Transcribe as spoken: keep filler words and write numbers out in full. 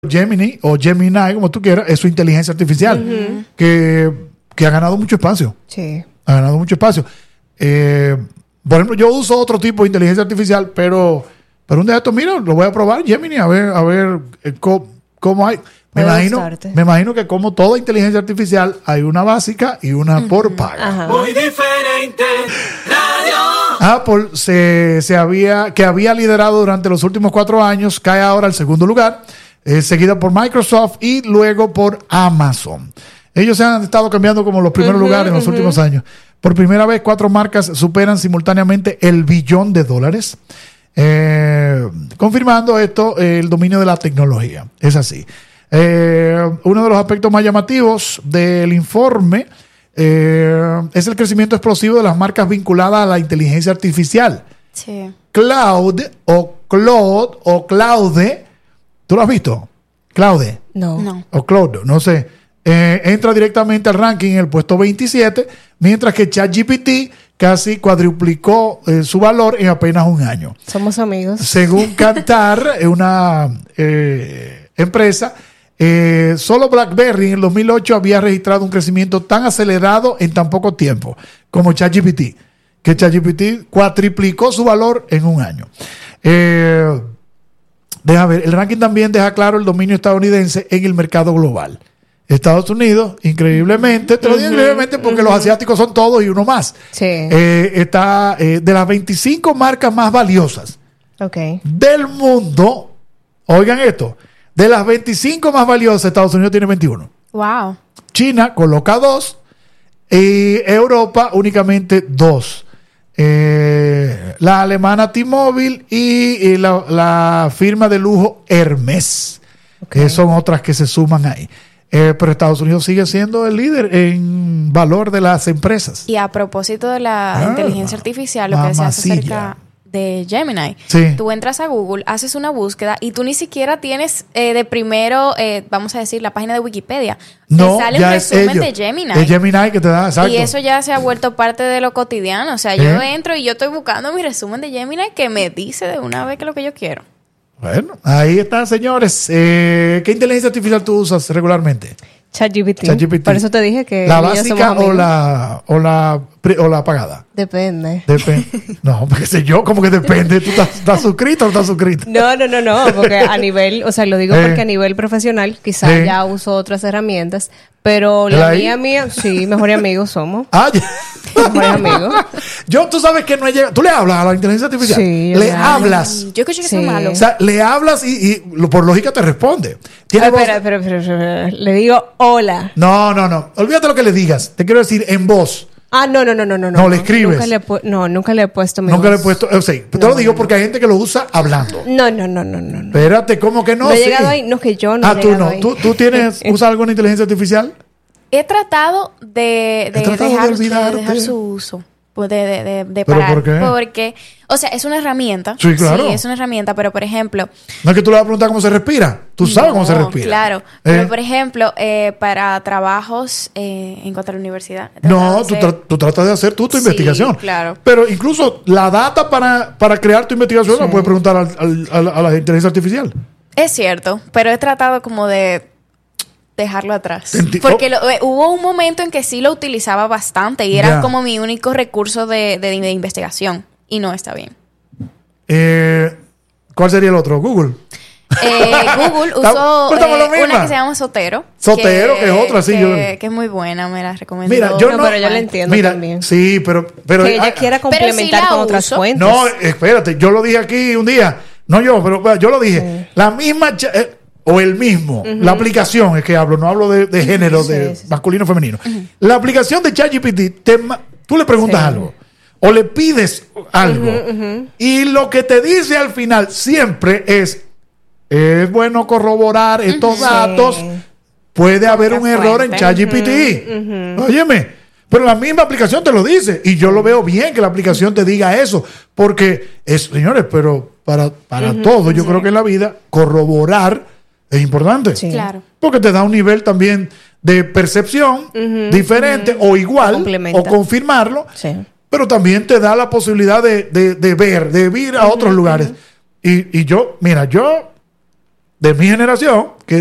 Gemini o Gemini, como tú quieras, es su inteligencia artificial, uh-huh. que, que ha ganado mucho espacio. Sí. Ha ganado mucho espacio. Eh, por ejemplo, yo uso otro tipo de inteligencia artificial, pero, pero un día de esto, mira, lo voy a probar, Gemini, a ver, a ver eh, cómo, cómo hay. Me imagino, me imagino que como toda inteligencia artificial hay una básica y una uh-huh. por paga. Ajá. Muy diferente. Radio. Apple se, se había, que había liderado durante los últimos cuatro años, cae ahora al segundo lugar. Eh, seguida por Microsoft y luego por Amazon. Ellos se han estado cambiando como los primeros uh-huh, lugares en los uh-huh. últimos años. Por primera vez, cuatro marcas superan simultáneamente el billón de dólares, eh, confirmando esto, eh, el dominio de la tecnología. Es así. Eh, uno de los aspectos más llamativos del informe eh, es el crecimiento explosivo de las marcas vinculadas a la inteligencia artificial. Sí. Cloud o Claude o Claude. ¿Tú lo has visto? Claude. No. no. O Claude, no sé. Eh, entra directamente al ranking en el puesto veintisiete, mientras que ChatGPT casi cuadruplicó eh, su valor en apenas un año. Somos amigos. Según Kantar, una eh, empresa, eh, solo BlackBerry en el dos mil ocho había registrado un crecimiento tan acelerado en tan poco tiempo como ChatGPT, que ChatGPT cuatriplicó su valor en un año. Eh... Deja ver, el ranking también deja claro el dominio estadounidense en el mercado global. Estados Unidos, increíblemente, te lo digo uh-huh, increíblemente porque uh-huh. los asiáticos son todos y uno más. Sí. Eh, está eh, de las veinticinco marcas más valiosas okay. del mundo, oigan esto, de las veinticinco más valiosas, Estados Unidos tiene veintiuno. Wow. China coloca dos y Europa únicamente dos. Eh, la alemana T-Mobile y, y la, la firma de lujo Hermes, okay. que son otras que se suman ahí. Eh, pero Estados Unidos sigue siendo el líder en valor de las empresas. Y a propósito de la ah, inteligencia artificial, lo que decías acerca de Gemini, sí. tú entras a Google, haces una búsqueda y tú ni siquiera tienes eh, de primero, eh, vamos a decir, la página de Wikipedia. No, te sale ya un es resumen ello. de Gemini. De Gemini que te da, exacto. Y eso ya se ha vuelto parte de lo cotidiano. O sea, yo ¿Eh? entro y yo estoy buscando mi resumen de Gemini que me dice de una vez que es lo que yo quiero. Bueno, ahí está, señores. Eh, ¿Qué inteligencia artificial tú usas regularmente? ChatGPT. ChatGPT. Por eso te dije que ¿La básica o la, o la o la pagada? Depende. Depende. No, porque sé yo, como que depende. ¿Tú estás, estás suscrito o no estás suscrito? No, no, no, no. Porque a nivel, o sea, lo digo eh. porque a nivel profesional quizás eh. ya uso otras herramientas. Pero la ¿La mía, mía, sí, mejores amigos somos. Ah, ya. Mejores amigos. Yo, tú sabes que no he llegado. ¿Tú le hablas a la inteligencia artificial? Sí. Le claro. hablas. Yo escuché que sí. son malos. O sea, le hablas y, y lo, por lógica te responde. ¿Tiene voz? Espera, espera, espera, espera. Le digo hola. No, no, no. Olvídate lo que le digas. Te quiero decir en voz. Ah, no, no, no, no, no. No, le escribes. Nunca le pu- no, nunca le he puesto mi Nunca voz. le he puesto. O sea, te no, lo digo no. porque hay gente que lo usa hablando. No, no, no, no, no. Espérate, ¿cómo que no? No he sí. llegado ahí. No, que yo no Ah, he tú llegado no. ahí. ¿Tú, tú tienes, usas alguna inteligencia artificial? He tratado de, de, He tratado dejar, de, de dejar su uso. De, de, de, de ¿Pero parar. por qué? Porque, o sea, es una herramienta. Sí, claro. Sí, es una herramienta, pero por ejemplo... No es que tú le vas a preguntar cómo se respira. Tú sabes no, cómo se respira. Claro. ¿Eh? Pero, por ejemplo, eh, para trabajos eh, en cuanto a la universidad. No, tú, tra- tú tratas de hacer tú tu sí, investigación. claro. Pero incluso la data para, para crear tu investigación sí. la puedes preguntar al, al, a, la, a la inteligencia artificial. Es cierto, pero he tratado como de dejarlo atrás. Enti- Porque lo, eh, hubo un momento en que sí lo utilizaba bastante y era Ya. como mi único recurso de, de, de investigación. Y no está bien. Eh, ¿Cuál sería el otro? Google. Eh, Google usó Estamos- estamos lo eh, misma. una que se llama Sotero. Sotero, que es otra, sí, Que, yo- que es muy buena, me la recomiendo. Mira, yo No, no- pero yo la entiendo Mira, también. sí, pero... pero Que ella ah, quiera complementar pero sí la con otras uso. fuentes. No, espérate, yo lo dije aquí un día. No yo, pero bueno, yo lo dije. Sí. La misma... cha- eh, o el mismo. Uh-huh. La aplicación es que hablo, no hablo de, de género, Sí, de sí, sí. masculino o femenino. Uh-huh. La aplicación de ChatGPT, te ma- tú le preguntas Sí. algo o le pides algo Uh-huh, uh-huh. y lo que te dice al final siempre es, es bueno corroborar estos Uh-huh. datos. Sí. Puede haber un fuente. error en ChatGPT. Uh-huh. Óyeme, pero la misma aplicación te lo dice. Y yo lo veo bien que la aplicación te diga eso. Porque, es, señores, pero para, para Uh-huh. todo, yo Sí. creo que en la vida, corroborar es importante. Sí. Claro. Porque te da un nivel también de percepción Uh-huh, diferente uh-huh. o igual, Complementa. o confirmarlo. Sí. Pero también te da la posibilidad de, de, de ver, de ir a otros lugares. Y, y yo, mira, yo de mi generación, que